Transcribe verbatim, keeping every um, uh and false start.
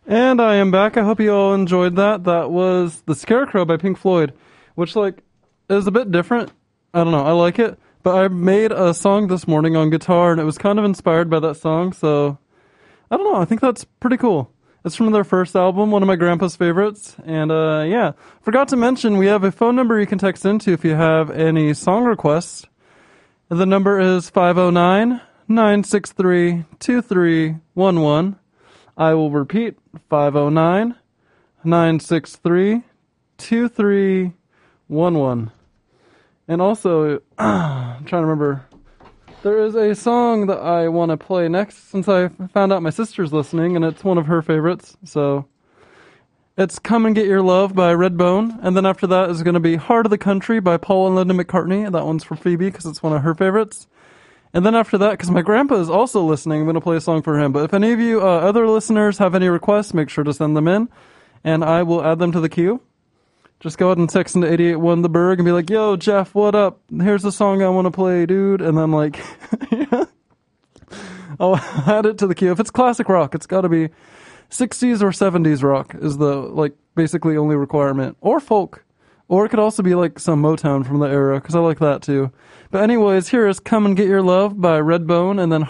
And I am back. I hope you all enjoyed that. That was The Scarecrow by Pink Floyd, which, like, is a bit different. I don't know. I like it. But I made a song this morning on guitar, and it was kind of inspired by that song, so I don't know. I think that's pretty cool. It's from their first album, one of my grandpa's favorites. And, uh, yeah. Forgot to mention, we have a phone number you can text into if you have any song requests. The number is five oh nine, nine six three, two three one one. I will repeat, five oh nine, nine six three, two three one one. And also, I'm trying to remember, there is a song that I want to play next since I found out my sister's listening, and it's one of her favorites. So it's Come and Get Your Love by Redbone. And then after that is going to be Heart of the Country by Paul and Linda McCartney. That one's for Phoebe because it's one of her favorites. And then after that, because my grandpa is also listening, I'm going to play a song for him. But if any of you uh, other listeners have any requests, make sure to send them in, and I will add them to the queue. Just go ahead and text into eight eight one The Berg and be like, yo, Jeff, what up? Here's the song I want to play, dude. And then, like, yeah, I'll add it to the queue. If it's classic rock, it's got to be sixties or seventies rock is the, like, basically only requirement. Or folk. Or it could also be, like, some Motown from the era, because I like that, too. But anyways, here is Come and Get Your Love by Redbone, and then